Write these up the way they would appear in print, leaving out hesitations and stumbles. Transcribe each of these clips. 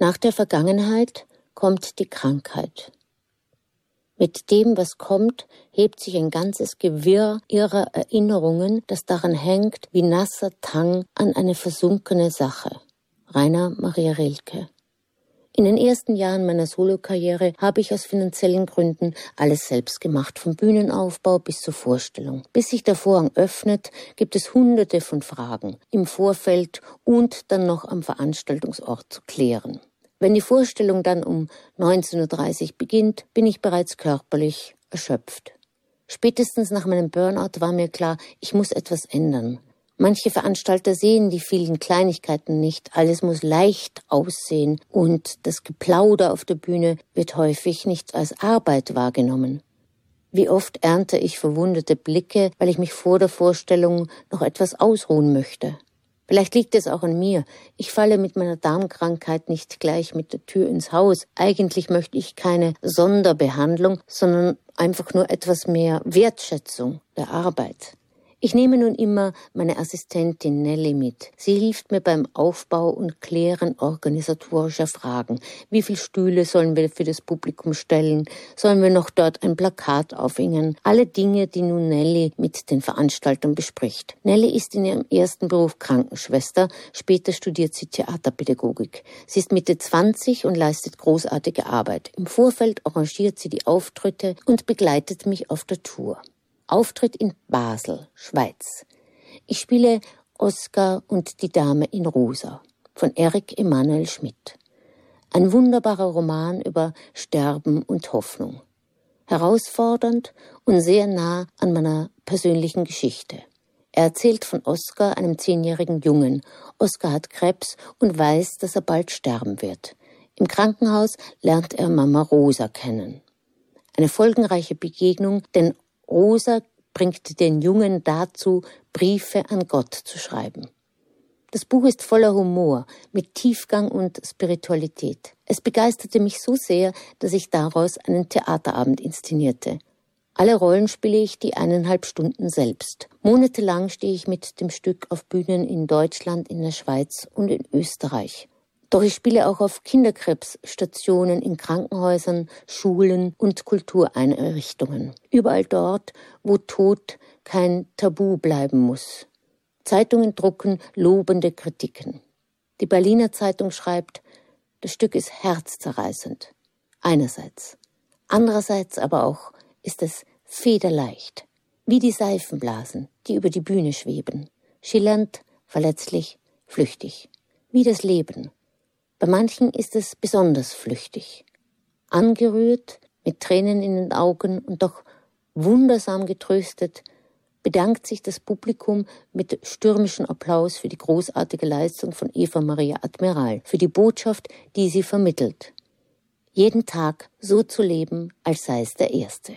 Nach der Vergangenheit kommt die Krankheit. Mit dem, was kommt, hebt sich ein ganzes Gewirr ihrer Erinnerungen, das daran hängt wie nasser Tang an eine versunkene Sache. Rainer Maria Rilke. In den ersten Jahren meiner Solokarriere habe ich aus finanziellen Gründen alles selbst gemacht, vom Bühnenaufbau bis zur Vorstellung. Bis sich der Vorhang öffnet, gibt es hunderte von Fragen im Vorfeld und dann noch am Veranstaltungsort zu klären. Wenn die Vorstellung dann um 19:30 Uhr beginnt, bin ich bereits körperlich erschöpft. Spätestens nach meinem Burnout war mir klar, ich muss etwas ändern. Manche Veranstalter sehen die vielen Kleinigkeiten nicht, alles muss leicht aussehen und das Geplauder auf der Bühne wird häufig nicht als Arbeit wahrgenommen. Wie oft ernte ich verwundete Blicke, weil ich mich vor der Vorstellung noch etwas ausruhen möchte. Vielleicht liegt es auch an mir. Ich falle mit meiner Darmkrankheit nicht gleich mit der Tür ins Haus. Eigentlich möchte ich keine Sonderbehandlung, sondern einfach nur etwas mehr Wertschätzung der Arbeit. Ich nehme nun immer meine Assistentin Nelly mit. Sie hilft mir beim Aufbau und Klären organisatorischer Fragen. Wie viele Stühle sollen wir für das Publikum stellen? Sollen wir noch dort ein Plakat aufhängen? Alle Dinge, die nun Nelly mit den Veranstaltern bespricht. Nelly ist in ihrem ersten Beruf Krankenschwester. Später studiert sie Theaterpädagogik. Sie ist Mitte 20 und leistet großartige Arbeit. Im Vorfeld arrangiert sie die Auftritte und begleitet mich auf der Tour. Auftritt in Basel, Schweiz. Ich spiele Oskar und die Dame in Rosa von Erik Emanuel Schmidt. Ein wunderbarer Roman über Sterben und Hoffnung. Herausfordernd und sehr nah an meiner persönlichen Geschichte. Er erzählt von Oskar, einem 10-jährigen Jungen. Oskar hat Krebs und weiß, dass er bald sterben wird. Im Krankenhaus lernt er Mama Rosa kennen. Eine folgenreiche Begegnung, denn Rosa bringt den Jungen dazu, Briefe an Gott zu schreiben. Das Buch ist voller Humor, mit Tiefgang und Spiritualität. Es begeisterte mich so sehr, dass ich daraus einen Theaterabend inszenierte. Alle Rollen spiele ich die 1,5 Stunden selbst. Monatelang stehe ich mit dem Stück auf Bühnen in Deutschland, in der Schweiz und in Österreich. Doch ich spiele auch auf Kinderkrebsstationen, in Krankenhäusern, Schulen und Kultureinrichtungen. Überall dort, wo Tod kein Tabu bleiben muss. Zeitungen drucken lobende Kritiken. Die Berliner Zeitung schreibt, das Stück ist herzzerreißend. Einerseits. Andererseits aber auch ist es federleicht. Wie die Seifenblasen, die über die Bühne schweben. Schillernd, verletzlich, flüchtig. Wie das Leben. Bei manchen ist es besonders flüchtig. Angerührt, mit Tränen in den Augen und doch wundersam getröstet, bedankt sich das Publikum mit stürmischem Applaus für die großartige Leistung von Eva Maria Admiral, für die Botschaft, die sie vermittelt. Jeden Tag so zu leben, als sei es der erste.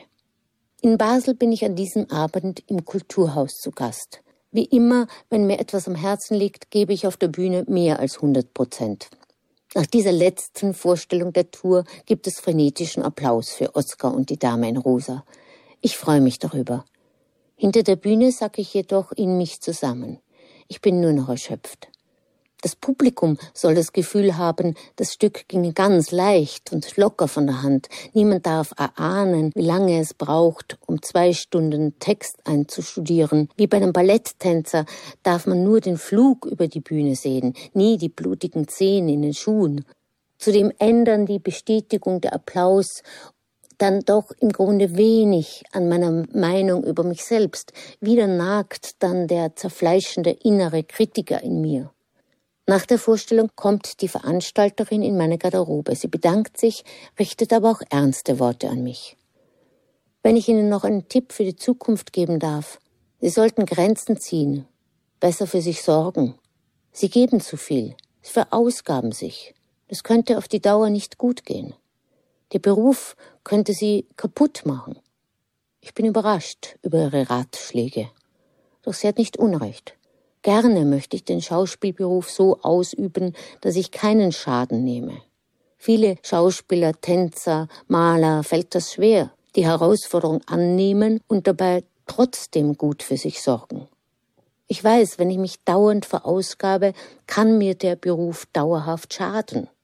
In Basel bin ich an diesem Abend im Kulturhaus zu Gast. Wie immer, wenn mir etwas am Herzen liegt, gebe ich auf der Bühne mehr als 100%. Nach dieser letzten Vorstellung der Tour gibt es frenetischen Applaus für Oskar und die Dame in Rosa. Ich freue mich darüber. Hinter der Bühne sacke ich jedoch in mich zusammen. Ich bin nur noch erschöpft. Das Publikum soll das Gefühl haben, das Stück ginge ganz leicht und locker von der Hand. Niemand darf erahnen, wie lange es braucht, um 2 Stunden Text einzustudieren. Wie bei einem Balletttänzer darf man nur den Flug über die Bühne sehen, nie die blutigen Zehen in den Schuhen. Zudem ändern die Bestätigung, der Applaus dann doch im Grunde wenig an meiner Meinung über mich selbst. Wieder nagt dann der zerfleischende innere Kritiker in mir. Nach der Vorstellung kommt die Veranstalterin in meine Garderobe. Sie bedankt sich, richtet aber auch ernste Worte an mich. Wenn ich Ihnen noch einen Tipp für die Zukunft geben darf, Sie sollten Grenzen ziehen, besser für sich sorgen. Sie geben zu viel, Sie verausgaben sich. Das könnte auf die Dauer nicht gut gehen. Der Beruf könnte Sie kaputt machen. Ich bin überrascht über Ihre Ratschläge. Doch sie hat nicht Unrecht. Gerne möchte ich den Schauspielberuf so ausüben, dass ich keinen Schaden nehme. Viele Schauspieler, Tänzer, Maler fällt das schwer, die Herausforderung annehmen und dabei trotzdem gut für sich sorgen. Ich weiß, wenn ich mich dauernd verausgabe, kann mir der Beruf dauerhaft schaden.